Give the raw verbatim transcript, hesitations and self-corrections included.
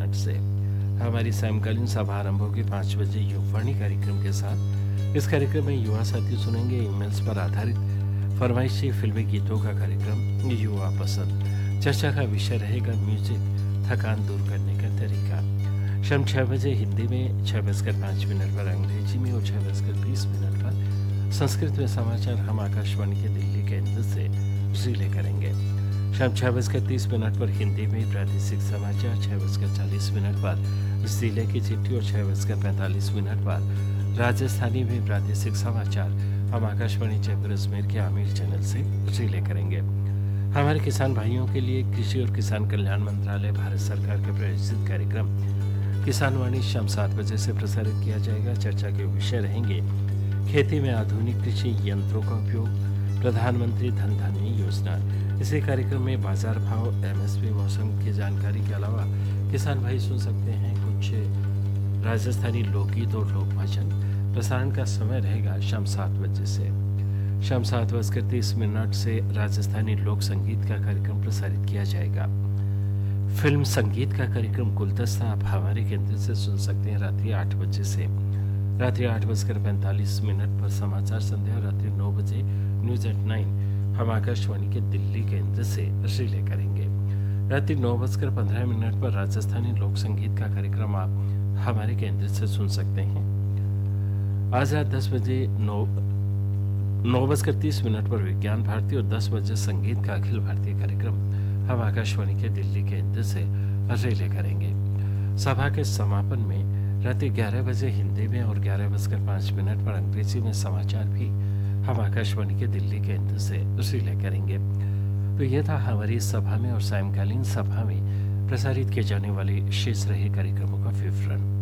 Minute से। हमारी सायंकालीन सभा आरंभ होगी पाँच बजे युगवाणी कार्यक्रम के साथ। इस कार्यक्रम में युवा साथी सुनेंगे ईमेल्स पर आधारित फरमाइशी फिल्मी गीतों का कार्यक्रम युवा पसंद। चर्चा का विषय रहेगा म्यूजिक, थकान दूर करने का तरीका। शाम छः बजे हिंदी में, छः बजकर पाँच मिनट पर अंग्रेजी में और छः बजकर बीस मिनट पर संस्कृत में समाचार हम आकाशवाणी के दिल्ली केंद्र से रिले करेंगे। शाम छः बजकर तीस मिनट पर हिंदी में प्रादेशिक समाचार, छः बजकर चालीस मिनट पर जिले की चिट्ठी और छः बजकर पैंतालीस मिनट पर राजस्थानी में प्रादेशिक समाचार हम आकाशवाणी जयपुर अजमेर के आमिर चैनल से रिले करेंगे। हमारे किसान भाइयों के लिए कृषि और किसान कल्याण मंत्रालय भारत सरकार के प्रायोजित कार्यक्रम किसान वाणी शाम सात बजे से प्रसारित किया जाएगा। चर्चा के विषय रहेंगे खेती में आधुनिक कृषि यंत्रों का उपयोग, प्रधानमंत्री धन धान्य योजना। इसी कार्यक्रम में बाजार भाव, एमएसपी, मौसम की जानकारी के अलावा किसान भाई सुन सकते हैं कुछ राजस्थानी लोकगीत और लोक भजन। प्रसारण का समय रहेगा शाम सात बजे से। शाम सात बजकर तीस मिनट से राजस्थानी लोक संगीत का कार्यक्रम प्रसारित किया जाएगा। फिल्म संगीत का कार्यक्रम गुलदस्ता आप हमारे केंद्र से सुन सकते हैं रात्रि आठ बजे से। रात्रि आठ बजकर पैंतालीस मिनट पर समाचार संध्या, रात्रि नौ बजे न्यूज एट नाइन हम आकाशवाणी के दिल्ली केंद्र से रिले करेंगे। रात्रि नौ बजकर पंद्रह मिनट पर राजस्थानी लोक संगीत का कार्यक्रम आप हमारे केंद्र से सुन सकते हैं। आज रात दस बजे नौ नौ बजकर तीस मिनट पर विज्ञान भारती और दस बजे संगीत का अखिल भारतीय कार्यक्रम हम आकाशवाणी के दिल्ली केंद्र से रिले करेंगे। सभा के समापन में रात्रि ग्यारह बजे हिंदी में और ग्यारह बजकर पाँच मिनट पर अंग्रेजी में समाचार भी हम आकाशवाणी के दिल्ली केंद्र से रिले करेंगे। तो यह था हमारी सभा में और सायंकालीन सभा में प्रसारित किए जाने वाले शेष रहे कार्यक्रमों का विवरण।